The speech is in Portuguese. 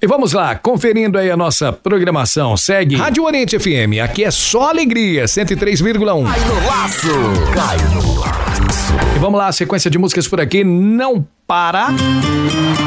E vamos lá, conferindo aí a nossa programação. Segue Rádio Oriente FM, aqui é só alegria, 103,1. Cai no laço, cai no laço. E vamos lá, sequência de músicas por aqui, não para.